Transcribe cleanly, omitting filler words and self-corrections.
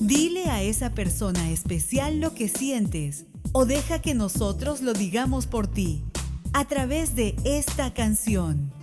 Dile a esa persona especial lo que sientes o deja que nosotros lo digamos por ti a través de esta canción.